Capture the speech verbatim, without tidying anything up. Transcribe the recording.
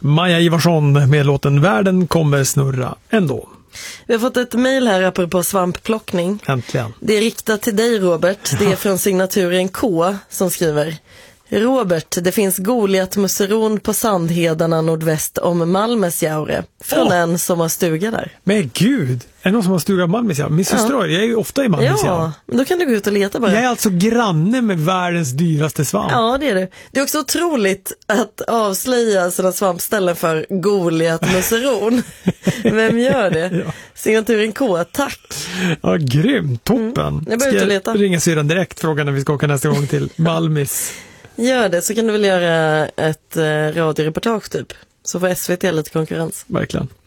Maja Ivarsson med låten Världen kommer snurra ändå. Vi har fått ett mejl här apropå svampplockning. Äntligen. Det är riktat till dig, Robert. Det är från signaturen K som skriver: Robert, det finns Goliatmusseron på Sandhedarna nordväst om Malmesjaure. Från oh. en som har stuga där. Men gud, är det någon som har stuga Malmesjaure? Min syster, ja. Jag är ju ofta i Malmesjaure. Ja, men då kan du gå ut och leta bara. Jag är alltså granne med världens dyraste svamp. Ja, det är du. Det är också otroligt att avslöja sådana svampställen för Goliatmusseron. Vem gör det? Ja. Signaturen K, tack. Ja, grymt, toppen. Mm. Jag börjar ut och leta. Ska jag ringa syrran direkt, fråga när vi ska åka nästa gång till Malmis. Gör det, så kan du väl göra ett eh, radioreportage typ. Så får S V T lite konkurrens. Verkligen.